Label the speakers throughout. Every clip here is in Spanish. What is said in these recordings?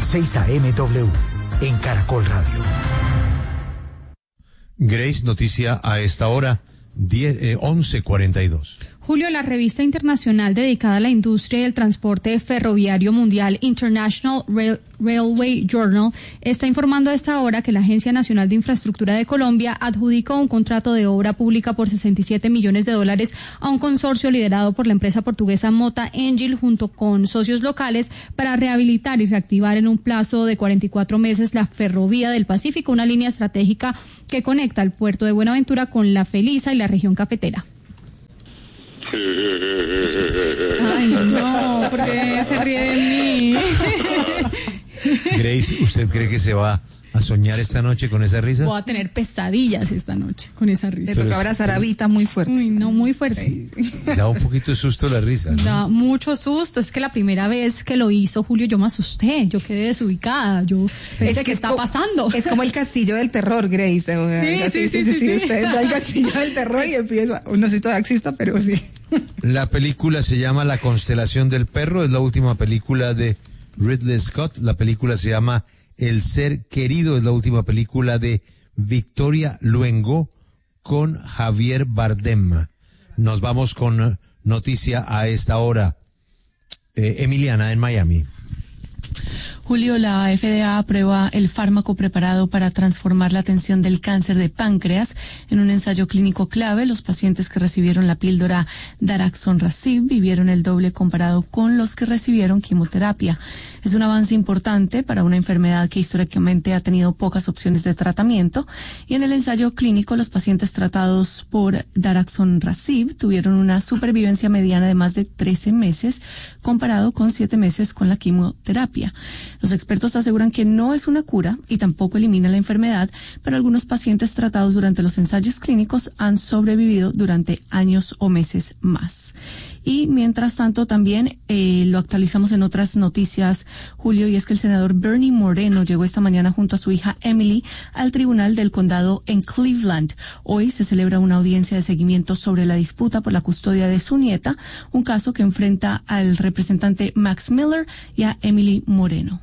Speaker 1: 6 AM W, en Caracol Radio.
Speaker 2: Grace, noticia a esta hora, 11:42.
Speaker 3: Julio, la revista internacional dedicada a la industria y el transporte ferroviario mundial, International Railway Journal, está informando a esta hora que la Agencia Nacional de Infraestructura de Colombia adjudicó un contrato de obra pública por $67 millones a un consorcio liderado por la empresa portuguesa Mota Engil junto con socios locales para rehabilitar y reactivar en un plazo de 44 meses la Ferrovía del Pacífico, una línea estratégica que conecta el puerto de Buenaventura con La Feliza y la región cafetera. Ay, no, porque se ríe de mí.
Speaker 2: Grace, ¿usted cree que se va a soñar esta noche con esa risa?
Speaker 3: Voy a tener pesadillas esta noche con esa risa.
Speaker 4: Le toca abrazar a Vita muy fuerte.
Speaker 3: Uy, no, muy fuerte.
Speaker 2: Sí, da un poquito de susto la risa, ¿no?
Speaker 3: Da mucho susto. Es que la primera vez que lo hizo Julio, yo me asusté. Yo quedé desubicada. Yo pensé, ¿qué está pasando?
Speaker 4: Es como el castillo del terror, Grace.
Speaker 3: Sí.
Speaker 4: Usted entra al castillo del terror y empieza. No sé si todavía exista, pero sí.
Speaker 2: La película se llama La Constelación del Perro, es la última película de Ridley Scott. La película se llama El Ser Querido, es la última película de Victoria Luengo con Javier Bardem. Nos vamos con noticia a esta hora. Emiliana, en Miami.
Speaker 5: Julio, la FDA aprueba el fármaco preparado para transformar la atención del cáncer de páncreas en un ensayo clínico clave. Los pacientes que recibieron la píldora daraxonrasib vivieron el doble comparado con los que recibieron quimioterapia. Es un avance importante para una enfermedad que históricamente ha tenido pocas opciones de tratamiento, y en el ensayo clínico los pacientes tratados por daraxonrasib tuvieron una supervivencia mediana de más de 13 meses comparado con 7 meses con la quimioterapia. Los expertos aseguran que no es una cura y tampoco elimina la enfermedad, pero algunos pacientes tratados durante los ensayos clínicos han sobrevivido durante años o meses más. Y mientras tanto también lo actualizamos en otras noticias, Julio, y es que el senador Bernie Moreno llegó esta mañana junto a su hija Emily al tribunal del condado en Cleveland. Hoy se celebra una audiencia de seguimiento sobre la disputa por la custodia de su nieta, un caso que enfrenta al representante Max Miller y a Emily Moreno.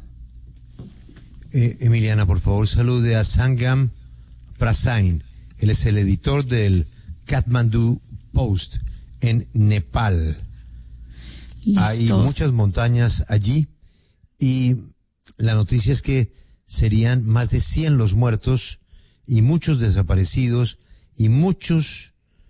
Speaker 2: Emiliana, por favor, salude a Sangam Prasain. Él es el editor del Kathmandu Post en Nepal.
Speaker 5: Listos.
Speaker 2: Hay muchas montañas allí y la noticia es que serían más de 100 los muertos y muchos desaparecidos y muchos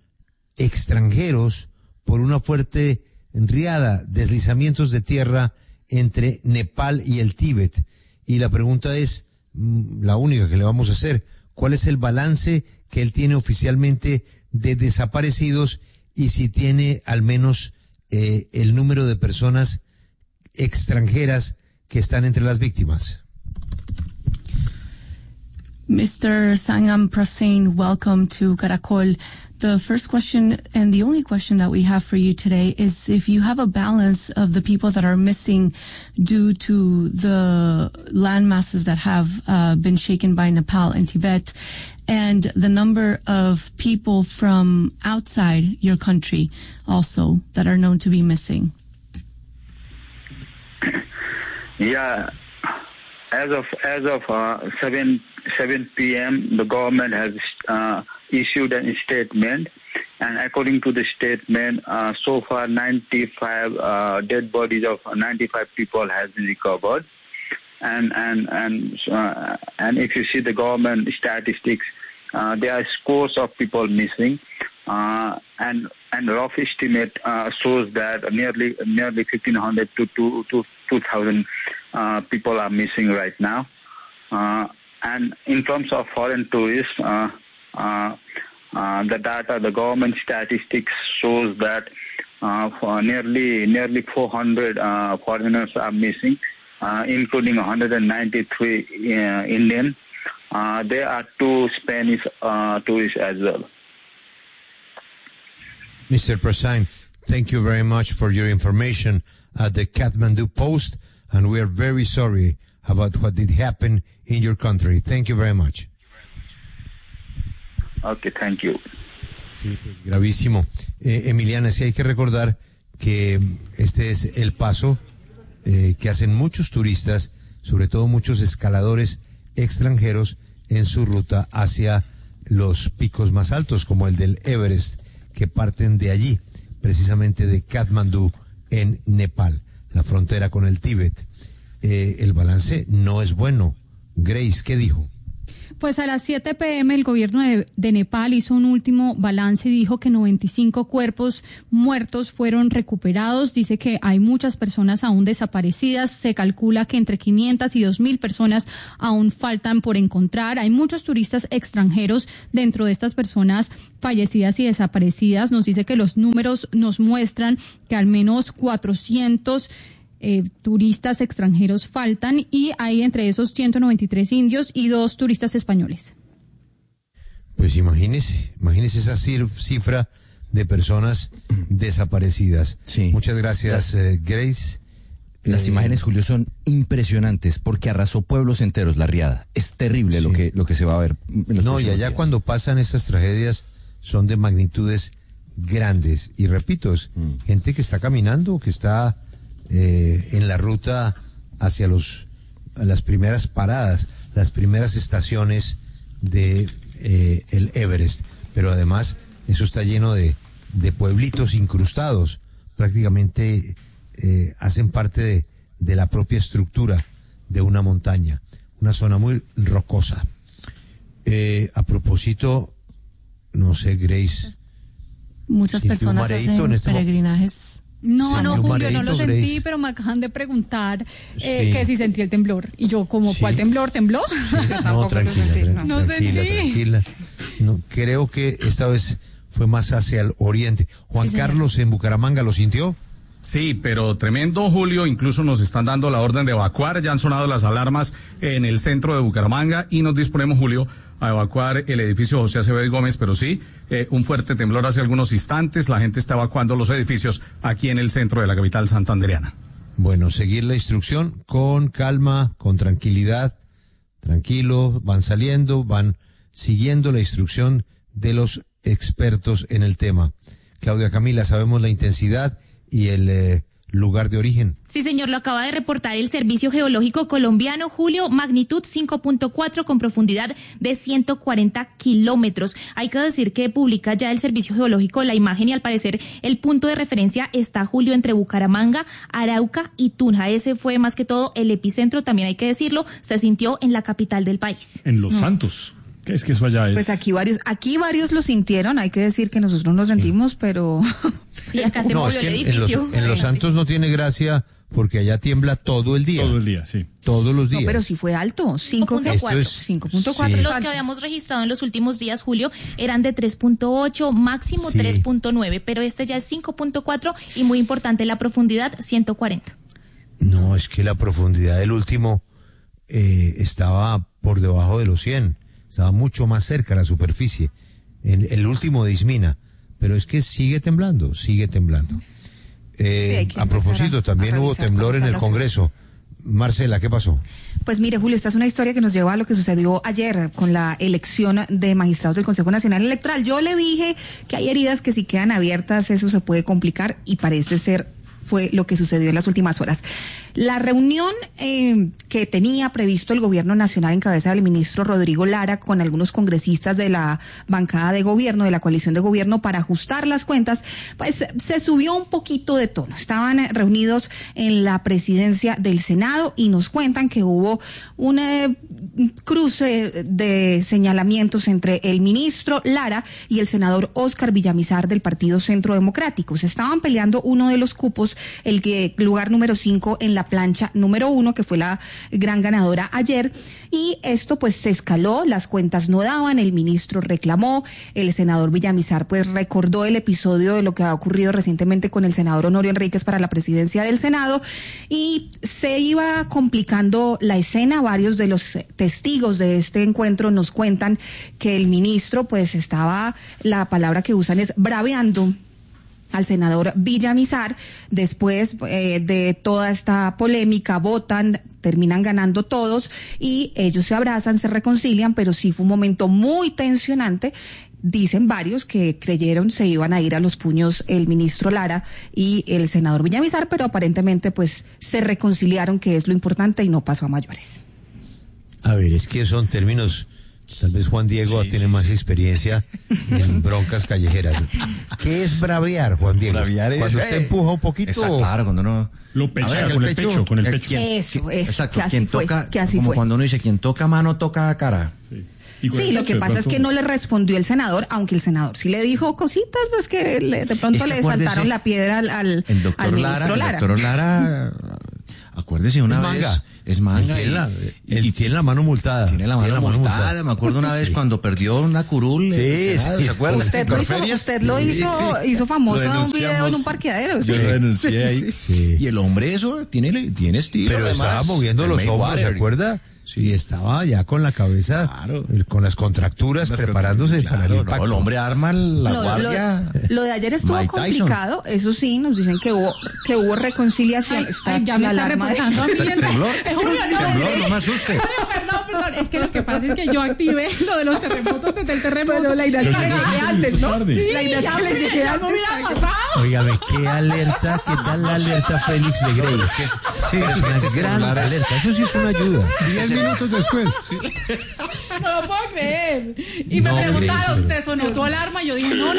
Speaker 2: extranjeros por una fuerte riada, deslizamientos de tierra entre Nepal y el Tíbet. Y la pregunta es, la única que le vamos a hacer, ¿cuál es el balance que él tiene oficialmente de desaparecidos y si tiene al menos el número de personas extranjeras que están entre las víctimas?
Speaker 5: Mr. Sangam Prasain, welcome to Caracol. The first question and the only question that we have for you today is if you have a balance of the people that are missing due to the land masses that have been shaken by Nepal and Tibet, and the number of people from outside your country also that are known to be missing.
Speaker 6: Yeah, as of 7 p.m. the government has issued a statement, and according to the statement, so far 95 dead bodies of 95 people has been recovered, and if you see the government statistics, there are scores of people missing, and rough estimate shows that nearly 1,500 to 2,000 people are missing right now. And in terms of foreign tourists, the data, the government statistics shows that for nearly 400 foreigners are missing, including 193 Indian. There are 2 Spanish tourists as well.
Speaker 2: Mr. Prasain, thank you very much for your information at the Kathmandu Post, and we are very sorry about what did happen in your country. Thank you very much.
Speaker 6: Okay, thank you.
Speaker 2: Sí, pues gravísimo. Emiliana, sí hay que recordar que este es el paso que hacen muchos turistas sobre todo muchos escaladores extranjeros en su ruta hacia los picos más altos, como el del Everest, que parten de allí, precisamente de Katmandú, en Nepal, la frontera con el Tíbet. El balance no es bueno. Grace, ¿qué dijo?
Speaker 3: Pues a las 7 p.m. el gobierno de Nepal hizo un último balance y dijo que 95 cuerpos muertos fueron recuperados. Dice que hay muchas personas aún desaparecidas. Se calcula que entre 500 y 2.000 personas aún faltan por encontrar. Hay muchos turistas extranjeros dentro de estas personas fallecidas y desaparecidas. Nos dice que los números nos muestran que al menos 400 turistas extranjeros faltan, y hay entre esos 193 indios y 2 turistas españoles.
Speaker 2: Pues imagínese esa cifra de personas desaparecidas.
Speaker 7: Sí.
Speaker 2: Muchas gracias, Grace.
Speaker 7: Las imágenes, Julio, son impresionantes porque arrasó pueblos enteros la riada. Es terrible
Speaker 2: Sí.
Speaker 7: lo que se va a ver.
Speaker 2: No, y allá cuando pasan estas tragedias son de magnitudes grandes. Y repito, es gente que está caminando, que está en la ruta hacia las primeras paradas, las primeras estaciones de el Everest. Pero además eso está lleno de pueblitos incrustados, prácticamente hacen parte de la propia estructura de una montaña, una zona muy rocosa. A propósito, no sé, Grace,
Speaker 5: Muchas
Speaker 2: ¿sintió un
Speaker 5: personas
Speaker 2: mareíto
Speaker 5: hacen
Speaker 2: en este
Speaker 5: peregrinajes.
Speaker 3: No,
Speaker 2: Sintió un
Speaker 3: Julio, no
Speaker 2: mareíto,
Speaker 3: lo sentí,
Speaker 2: Grace.
Speaker 3: pero me acaban de preguntar
Speaker 2: Sí.
Speaker 3: que si sentí el temblor. Y yo, como,
Speaker 2: Sí.
Speaker 3: ¿cuál temblor? ¿Tembló?
Speaker 2: No,
Speaker 4: tampoco
Speaker 2: tranquila,
Speaker 4: lo sentí,
Speaker 2: tranquila,
Speaker 3: no
Speaker 2: tranquila,
Speaker 3: sentí.
Speaker 2: tranquila. No, creo que esta vez fue más hacia el oriente. Juan
Speaker 3: Sí, señor.
Speaker 2: Carlos en Bucaramanga, ¿lo sintió?
Speaker 8: Sí, pero tremendo, Julio. Incluso nos están dando la orden de evacuar. Ya han sonado las alarmas en el centro de Bucaramanga y nos disponemos, Julio, a evacuar el edificio José Acevedo y Gómez. Pero sí, un fuerte temblor hace algunos instantes. La gente está evacuando los edificios aquí en el centro de la capital santandereana.
Speaker 2: Bueno, seguir la instrucción con calma, con tranquilidad, tranquilo, van saliendo, van siguiendo la instrucción de los expertos en el tema. Claudia Camila, sabemos la intensidad y el lugar de origen.
Speaker 9: Sí, señor, lo acaba de reportar el Servicio Geológico Colombiano, Julio, magnitud 5.4 con profundidad de 140 kilómetros. Hay que decir que publica ya el Servicio Geológico la imagen y al parecer el punto de referencia está, Julio, entre Bucaramanga, Arauca y Tunja. Ese fue más que todo el epicentro, también hay que decirlo, se sintió en la capital del país.
Speaker 10: En Los Santos. ¿Qué es que eso allá es?
Speaker 4: Pues aquí varios lo sintieron, hay que decir que nosotros no sentimos, pero...
Speaker 9: Sí, acá se movió el edificio.
Speaker 2: En Los Santos no tiene gracia porque allá tiembla todo el día.
Speaker 10: Todo el día, sí.
Speaker 2: Todos los días.
Speaker 4: No, pero sí fue alto, 5.4.
Speaker 2: Esto es-
Speaker 4: 5.4.
Speaker 2: sí.
Speaker 9: Los que habíamos registrado en los últimos días, Julio, eran de 3.8, máximo
Speaker 2: Sí.
Speaker 9: 3.9, pero este ya es 5.4 y muy importante la profundidad, 140.
Speaker 2: No, es que la profundidad del último estaba por debajo de los 100. Estaba mucho más cerca a la superficie. El último de Ismina. Pero es que sigue temblando, sigue temblando.
Speaker 4: hay que
Speaker 2: A propósito,
Speaker 4: empezar a
Speaker 2: también hubo
Speaker 4: revisar
Speaker 2: temblor
Speaker 4: cómo
Speaker 2: en
Speaker 4: está
Speaker 2: el
Speaker 4: la
Speaker 2: Congreso. Marcela, ¿qué pasó?
Speaker 4: Pues mire, Julio, esta es una historia que nos lleva a lo que sucedió ayer con la elección de magistrados del Consejo Nacional Electoral. Yo le dije que hay heridas que si quedan abiertas, eso se puede complicar y parece ser fue lo que sucedió en las últimas horas. La reunión que tenía previsto el Gobierno Nacional en cabeza del ministro Rodrigo Lara con algunos congresistas de la bancada de gobierno, de la coalición de gobierno, para ajustar las cuentas, pues se subió un poquito de tono. Estaban reunidos en la presidencia del Senado y nos cuentan que hubo un cruce de señalamientos entre el ministro Lara y el senador Óscar Villamizar del Partido Centro Democrático. Se estaban peleando uno de los cupos, el lugar número 5 en la plancha número 1, que fue la gran ganadora ayer, y esto pues se escaló, las cuentas no daban, el ministro reclamó, el senador Villamizar pues recordó el episodio de lo que ha ocurrido recientemente con el senador Honorio Enríquez para la presidencia del Senado, y se iba complicando la escena. Varios de los testigos de este encuentro nos cuentan que el ministro pues estaba, la palabra que usan es braveando al senador Villamizar. Después de toda esta polémica, votan, terminan ganando todos y ellos se abrazan, se reconcilian, pero sí fue un momento muy tensionante dicen varios que creyeron se iban a ir a los puños el ministro Lara y el senador Villamizar, pero aparentemente pues se reconciliaron, que es lo importante, y no pasó a mayores.
Speaker 2: A ver, es que son términos, tal vez Juan Diego tiene más experiencia en broncas callejeras. ¿Qué es bravear, Juan Diego?
Speaker 7: Bravear es
Speaker 2: cuando usted empuja un poquito.
Speaker 7: Exacto, claro, cuando no.
Speaker 10: Lo pechea con el pecho, con el pecho.
Speaker 4: Eso,
Speaker 7: exacto,
Speaker 4: que así
Speaker 7: quien
Speaker 4: fue,
Speaker 7: toca,
Speaker 4: que así
Speaker 7: como
Speaker 4: fue.
Speaker 7: cuando uno dice, quien toca mano, toca cara.
Speaker 10: Sí,
Speaker 4: Sí, lo que pasa es que no le respondió el senador, aunque el senador sí le dijo cositas, pues que de pronto le saltaron la piedra al ministro Lara.
Speaker 7: El doctor Lara, acuérdese una vez. Es manga.
Speaker 2: Él tiene la mano multada.
Speaker 7: Tiene la mano multada. Me acuerdo una vez cuando perdió una curul.
Speaker 2: Sí,
Speaker 7: ¿se acuerda?
Speaker 4: Usted lo hizo famoso en un video en un parqueadero.
Speaker 7: Yo lo denuncié ahí.
Speaker 2: Sí.
Speaker 7: Y el hombre eso tiene estilo.
Speaker 2: Pero
Speaker 7: además,
Speaker 2: estaba moviendo los hombros, ¿se acuerda? Sí, estaba ya con la cabeza, con las contracturas, preparándose para el impacto.
Speaker 7: El hombre arma la guardia.
Speaker 4: Lo de ayer estuvo
Speaker 7: Mike
Speaker 4: complicado, eso sí, nos dicen que hubo reconciliación.
Speaker 3: Ya me está reportando a mí.
Speaker 7: Temblor, no me asuste.
Speaker 3: Perdón, es que lo que pasa es que yo activé lo de los terremotos desde el terremoto.
Speaker 4: Pero la idea es que les llegue antes, ¿no?
Speaker 10: Sí,
Speaker 4: La idea es que les llegue antes.
Speaker 2: Óigame, qué alerta, qué tal la alerta Félix de Grey. Sí, es una gran alerta, eso sí es una ayuda.
Speaker 11: 10 minutos después. Sí.
Speaker 3: No lo puedo creer. Y me preguntaron, ¿te sonó tu alarma? Y yo dije, no.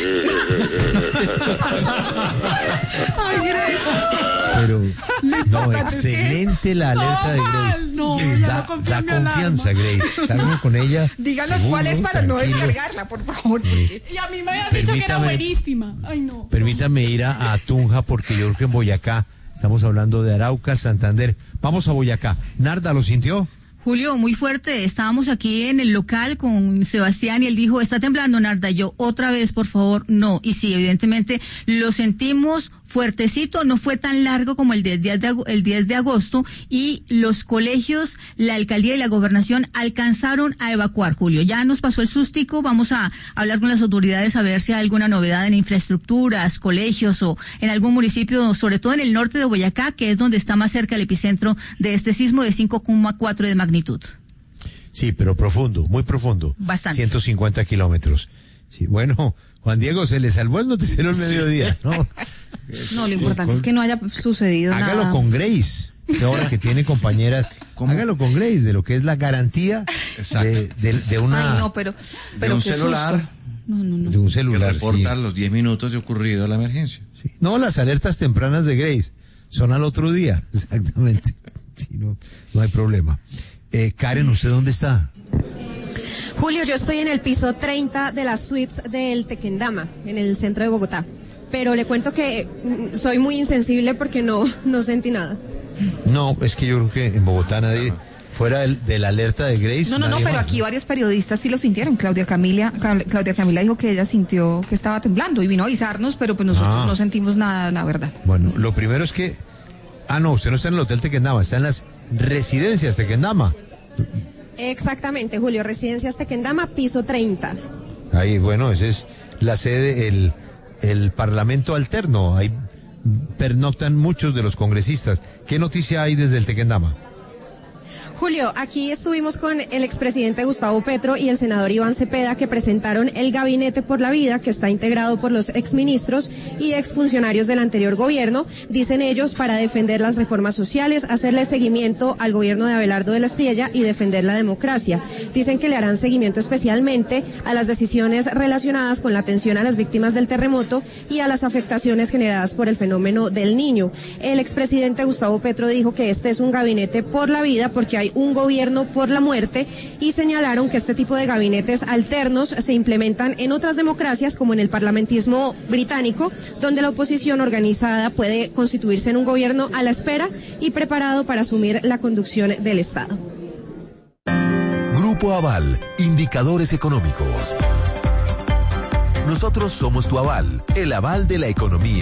Speaker 3: Ay, Grey.
Speaker 2: Pero, no, excelente la alerta de Grace. Da confianza, Grace. Estar con ella.
Speaker 4: Díganos
Speaker 2: seguro,
Speaker 4: cuál es para
Speaker 2: tranquilo.
Speaker 4: no descargarla, por favor.
Speaker 3: Y a mí me habían dicho que era buenísima. Ay, no.
Speaker 2: Permítame ir a Tunja, porque yo creo que en Boyacá, estamos hablando de Arauca, Santander. Vamos a Boyacá. ¿Narda lo sintió?
Speaker 12: Julio, muy fuerte. Estábamos aquí en el local con Sebastián y él dijo, ¿está temblando, Narda? Yo, otra vez, por favor, no. Y sí, evidentemente lo sentimos fuertecito, no fue tan largo como el 10 de agosto y los colegios, la alcaldía y la gobernación alcanzaron a evacuar, Julio. Ya nos pasó el sústico, vamos a hablar con las autoridades a ver si hay alguna novedad en infraestructuras, colegios o en algún municipio, sobre todo en el norte de Boyacá, que es donde está más cerca el epicentro de este sismo de 5,4 de magnitud.
Speaker 2: Sí, pero profundo, muy profundo.
Speaker 12: Bastante.
Speaker 2: 150 kilómetros. Sí, bueno, Juan Diego, se le salvó el noticiero al mediodía, ¿no?
Speaker 4: No, lo importante es que no haya sucedido nada.
Speaker 2: Hágalo con Grace, ahora que tiene compañeras. Hágalo con Grace, de lo que es la garantía de una...
Speaker 4: Ay, no, pero
Speaker 7: de un
Speaker 4: qué
Speaker 7: celular.
Speaker 4: susto. No.
Speaker 2: De un celular,
Speaker 7: que reporta
Speaker 2: sí.
Speaker 7: los 10 minutos de ocurrido la emergencia.
Speaker 2: Sí. No, las alertas tempranas de Grace son al otro día, exactamente. Sí, no hay problema. Karen, ¿usted dónde está?
Speaker 13: Julio, yo estoy en el piso 30 de las suites del Tequendama, en el centro de Bogotá. Pero le cuento que soy muy insensible porque no sentí nada.
Speaker 2: No, es que yo creo que en Bogotá nadie, fuera de la alerta de Grace.
Speaker 4: No, pero
Speaker 2: más,
Speaker 4: aquí varios periodistas sí lo sintieron. Claudia Camila dijo que ella sintió que estaba temblando y vino a avisarnos, pero pues nosotros no sentimos nada, la verdad.
Speaker 2: Bueno, lo primero es que... no, usted no está en el Hotel Tequendama, está en las residencias Tequendama.
Speaker 13: Exactamente, Julio, Residencias Tequendama, piso 30.
Speaker 2: Ahí, bueno, esa es la sede, el Parlamento alterno. Ahí pernoctan muchos de los congresistas. ¿Qué noticia hay desde el Tequendama?
Speaker 13: Julio, aquí estuvimos con el expresidente Gustavo Petro y el senador Iván Cepeda, que presentaron el Gabinete por la Vida, que está integrado por los exministros y exfuncionarios del anterior gobierno, dicen ellos, para defender las reformas sociales, hacerle seguimiento al gobierno de Abelardo de la Espriella y defender la democracia. Dicen que le harán seguimiento especialmente a las decisiones relacionadas con la atención a las víctimas del terremoto y a las afectaciones generadas por el fenómeno del Niño. El expresidente Gustavo Petro dijo que este es un gabinete por la vida porque hay un gobierno por la muerte y señalaron que este tipo de gabinetes alternos se implementan en otras democracias como en el parlamentismo británico, donde la oposición organizada puede constituirse en un gobierno a la espera y preparado para asumir la conducción del Estado.
Speaker 14: Grupo Aval, indicadores económicos. Nosotros somos tu aval, el aval de la economía.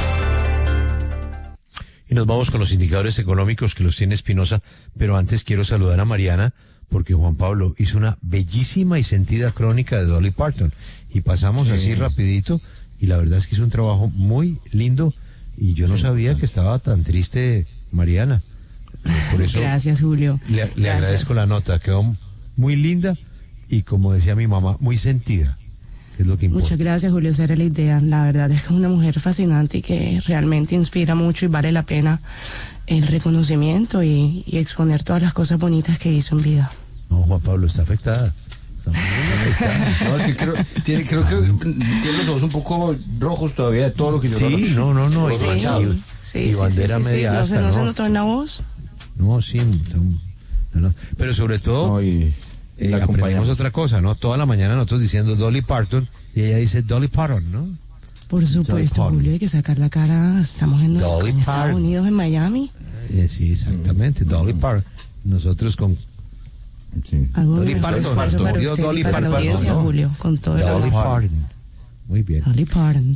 Speaker 2: Y nos vamos con los indicadores económicos que los tiene Espinosa, pero antes quiero saludar a Mariana, porque Juan Pablo hizo una bellísima y sentida crónica de Dolly Parton, y pasamos así rapidito, y la verdad es que es un trabajo muy lindo, y yo no sabía que estaba tan triste Mariana. Por eso
Speaker 12: Gracias, Julio.
Speaker 2: Le agradezco la nota, quedó muy linda, y como decía mi mamá, muy sentida. que es lo que importa.
Speaker 15: Muchas gracias, Julio. Esa era la idea. La verdad es que es una mujer fascinante y que realmente inspira mucho y vale la pena el reconocimiento y exponer todas las cosas bonitas que hizo en vida.
Speaker 2: No, Juan Pablo está afectada.
Speaker 7: No, sí, creo que tiene los ojos un poco rojos todavía de todo lo que yo
Speaker 2: Sí, no. Y bandera media asta,
Speaker 15: ¿No se notó en la voz?
Speaker 2: No, sí. No. Pero sobre todo, aprendemos otra cosa, ¿no? Toda la mañana nosotros diciendo Dolly Parton y ella dice Dolly Parton, ¿no?
Speaker 15: Por supuesto, Julio, hay que sacar la cara. Estamos en Estados Unidos, en Miami.
Speaker 2: Sí, exactamente, Dolly Parton. Nosotros con...
Speaker 15: Sí.
Speaker 2: Dolly Parton.
Speaker 15: Dolly Parton, Julio, con todo
Speaker 2: Dolly Parton. Muy bien.
Speaker 15: Dolly Parton.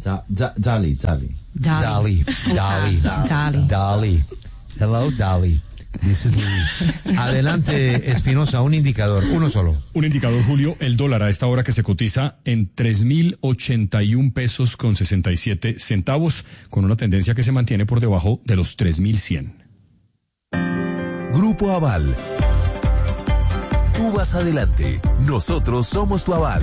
Speaker 2: Dolly. Hello, Dolly. This is Louis. Adelante, Espinosa, un indicador, uno solo.
Speaker 10: Un indicador, Julio, el dólar a esta hora que se cotiza en 3.081 pesos con 67 centavos, con una tendencia que se mantiene por debajo de los 3.100.
Speaker 14: Grupo Aval. Tú vas adelante, nosotros somos tu aval.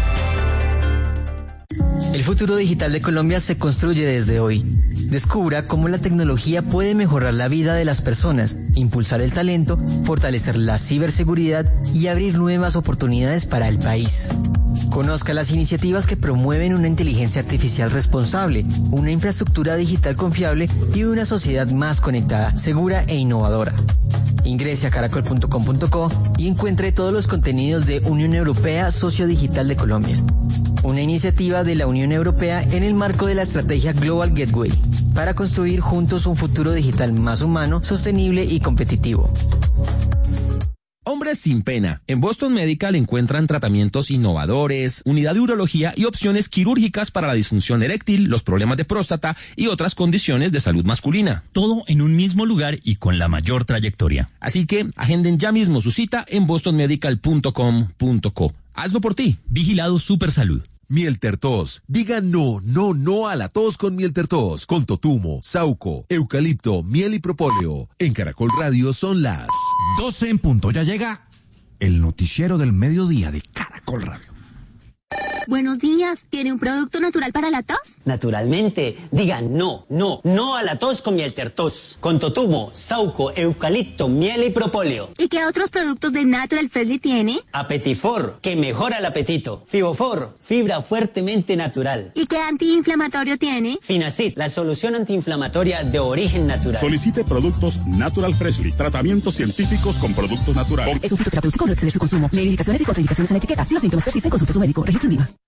Speaker 16: El futuro digital de Colombia se construye desde hoy. Descubra cómo la tecnología puede mejorar la vida de las personas, impulsar el talento, fortalecer la ciberseguridad y abrir nuevas oportunidades para el país. Conozca las iniciativas que promueven una inteligencia artificial responsable, una infraestructura digital confiable y una sociedad más conectada, segura e innovadora. Ingrese a caracol.com.co y encuentre todos los contenidos de Unión Europea Socio Digital de Colombia. Una iniciativa de la Unión Europea en el marco de la estrategia Global Gateway, para construir juntos un futuro digital más humano, sostenible y competitivo.
Speaker 17: Hombres sin pena. En Boston Medical encuentran tratamientos innovadores, unidad de urología y opciones quirúrgicas para la disfunción eréctil, los problemas de próstata y otras condiciones de salud masculina.
Speaker 18: Todo en un mismo lugar y con la mayor trayectoria.
Speaker 17: Así que agenden ya mismo su cita en bostonmedical.com.co. Hazlo por ti.
Speaker 18: Vigilado Supersalud.
Speaker 14: Mieltertos. Diga no a la tos con Mieltertos. Con totumo, sauco, eucalipto, miel y propóleo. En Caracol Radio son las
Speaker 1: 12 en punto. Ya llega el noticiero del mediodía de Caracol Radio.
Speaker 19: Buenos días, ¿tiene un producto natural para la tos?
Speaker 20: Naturalmente, diga no a la tos con Mieltertos, con totumo, sauco, eucalipto, miel y propóleo.
Speaker 19: ¿Y qué otros productos de Natural Freshly tiene?
Speaker 20: Apetifor, que mejora el apetito. Fibofor, fibra fuertemente natural.
Speaker 19: ¿Y qué antiinflamatorio tiene?
Speaker 20: Finacid, la solución antiinflamatoria de origen natural.
Speaker 21: Solicite productos Natural Freshly, tratamientos científicos con productos naturales.
Speaker 22: Es un fitoterapéutico, no exceder su consumo. Lee indicaciones y contraindicaciones en la etiqueta. Si los síntomas persisten, consulte a su médico. Registro INVIMA.